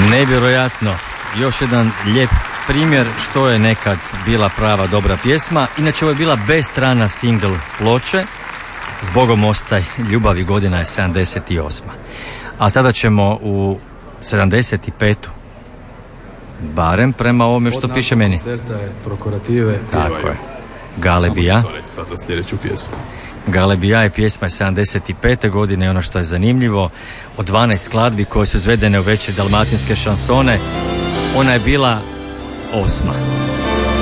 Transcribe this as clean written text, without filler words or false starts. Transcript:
Nevjerojatno. Još jedan lijep primjer što je nekad bila prava dobra pjesma. Inače, ovo je bila B-strana single ploče. Zbogom ostaj, ljubavi, godina je 78. A sada ćemo u 75. Barem prema ovome što piše meni. Tako je. Galebija. Za sljedeću pjesmu. Galebija je pjesma 75. godine i ono što je zanimljivo, od 12 skladbi koje su izvedene u veće dalmatinske šansone, ona je bila 8.